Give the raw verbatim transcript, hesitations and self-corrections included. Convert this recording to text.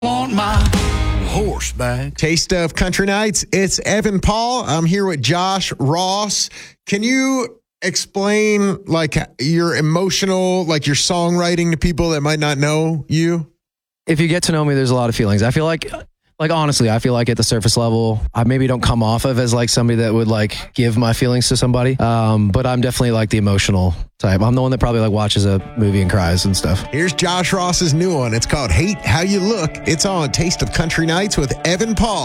on my horseback. Taste of Country Nights. It's Evan Paul. I'm here with Josh Ross. Can you explain like your emotional, like your songwriting to people that might not know you? If you get to know me, there's a lot of feelings. I feel like, like honestly, I feel like at the surface level, I maybe don't come off of as like somebody that would like give my feelings to somebody. Um, but I'm definitely like the emotional type. I'm the one that probably like watches a movie and cries and stuff. Here's Josh Ross's new one. It's called Hate How You Look. It's on Taste of Country Nights with Evan Paul.